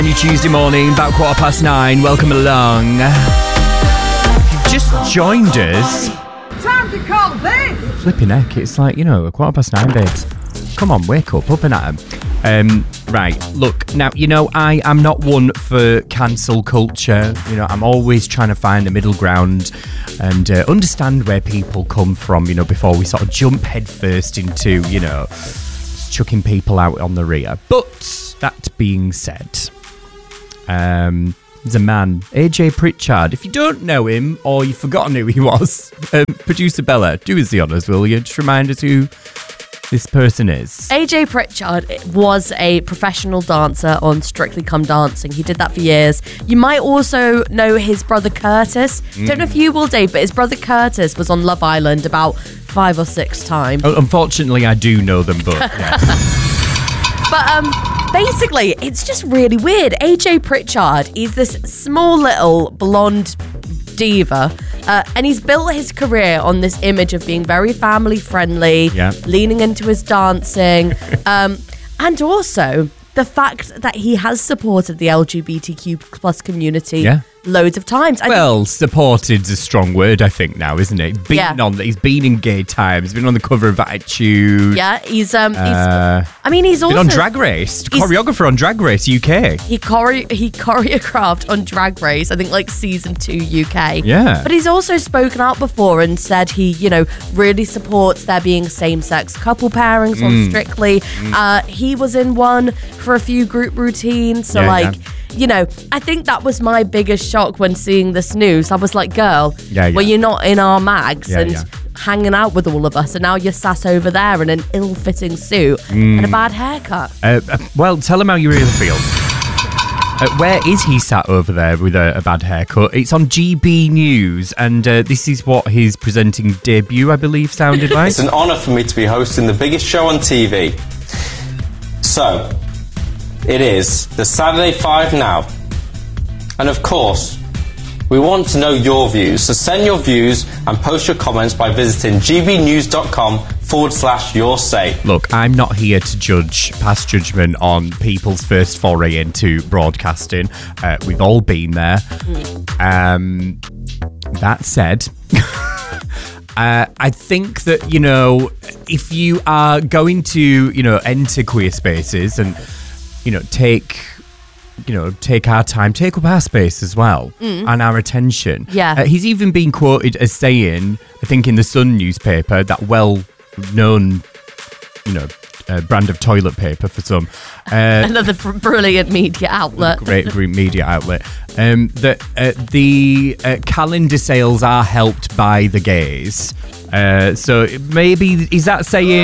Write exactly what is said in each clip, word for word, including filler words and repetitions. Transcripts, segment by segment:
New Tuesday morning, about quarter past nine. Welcome along. If you've just joined us, time to call this. Flipping heck, it's like, you know, a quarter past nine, babes. Come on, wake up, up and at 'em. Um, right, look, now, you know, I am not one for cancel culture. You know, I'm always trying to find a middle ground and uh, understand where people come from, you know, before we sort of jump headfirst into, you know, chucking people out on the rear. But that being said, um, there's a man, A J Pritchard. If you don't know him or you've forgotten who he was, um, producer Bella, do us the honours, will you? Just remind us who this person is. A J Pritchard was a professional dancer on Strictly Come Dancing. He did that for years. You might also know his brother Curtis. Mm. Don't know if you will, Dave, but his brother Curtis was on Love Island about five or six times. Oh, unfortunately, I do know them, but yeah. But um, basically, it's just really weird. A J Pritchard is this small little blonde diva, uh, and he's built his career on this image of being very family friendly, yeah. leaning into his dancing, um, and also the fact that he has supported the L G B T Q plus community yeah. loads of times. I well, think- supported's a strong word, I think, now, isn't it? Been Yeah. on, he's been in Gay Times, he's been on the cover of Attitude. Yeah, he's um, he's. Uh, I mean, he's also been on Drag Race, choreographer on Drag Race U K. He chore- he choreographed on Drag Race, I think like season two U K. Yeah. But he's also spoken out before and said he, you know, really supports there being same-sex couple pairings Mm. on Strictly. Mm. Uh, he was in one for a few group routines. So Yeah, like, yeah. you know, I think that was my biggest shock when seeing this news. I was like, girl, Yeah, yeah. well, you're not in our mags Yeah, and yeah. hanging out with all of us, and now you're sat over there in an ill-fitting suit Mm. and a bad haircut. Uh, uh, well, tell him how you really feel. Uh, where is he sat over there with a, a bad haircut? It's on G B News, and uh, this is what his presenting debut, I believe, sounded like. It's an honour for me to be hosting the biggest show on T V. So, it is the Saturday Five Now. And of course, we want to know your views, so send your views and post your comments by visiting gbnews.com forward slash your say. Look, I'm not here to judge, pass judgment on people's first foray into broadcasting. Uh, we've all been there. Um, that said, uh, I think that, you know, if you are going to, you know, enter queer spaces and, you know, take... you know, take our time, take up our space as well, mm. and our attention. Yeah. Uh, he's even been quoted as saying, I think in the Sun newspaper, that well-known, you know, uh, brand of toilet paper for some. Uh, Another br- brilliant media outlet. Great, great media outlet. Um, that uh, the uh, calendar sales are helped by the gays. Uh, so maybe, is that saying,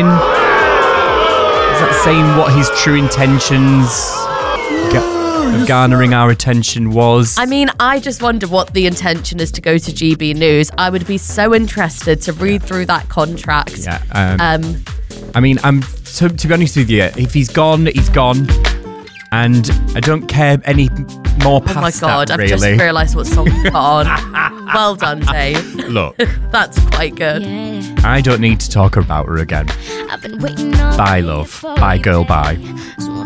is that saying what his true intentions ga- of garnering our attention was? I mean, I just wonder what the intention is to go to G B News. I would be so interested to read yeah. through that contract. Yeah. Um, um, I mean, I'm to, to be honest with you, if he's gone, he's gone, and I don't care any more past oh my god, that, I've really. just realised what song you put on. Well done, Dave. Look, that's quite good. Yeah. I don't need to talk about her again. I've been waiting all bye, love. Bye, girl. Bye. So